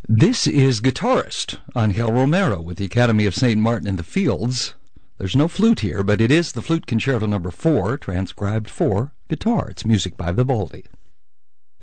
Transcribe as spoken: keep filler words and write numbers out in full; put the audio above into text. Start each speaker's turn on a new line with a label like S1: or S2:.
S1: This is guitarist Angel Romero with the Academy of Saint Martin in the Fields. There's no flute here, but it is the Flute Concerto number four, transcribed for guitar. It's music by Vivaldi.